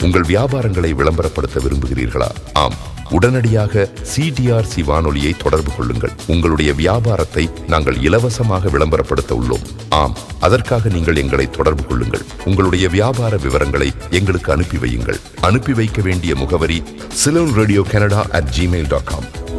உங்கள் வியாபாரங்களை விளம்பரப்படுத்த விரும்புகிறீர்களா? ஆம், உடனடியாக சிடிஆர்சி வானொலியை தொடர்பு கொள்ளுங்கள். உங்களுடைய வியாபாரத்தை நாங்கள் இலவசமாக விளம்பரப்படுத்த உள்ளோம். ஆம், அதற்காக நீங்கள் எங்களை தொடர்பு கொள்ளுங்கள். உங்களுடைய வியாபார விவரங்களை எங்களுக்கு அனுப்பி வையுங்கள். அனுப்பி வைக்க வேண்டிய முகவரி ceylonradiocanada@gmail.com.